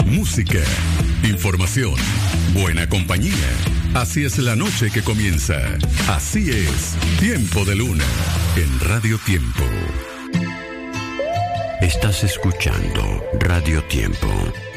música, información, buena compañía. Así es la noche que comienza. Así es Tiempo de Luna en Radio Tiempo. Estás escuchando Radio Tiempo,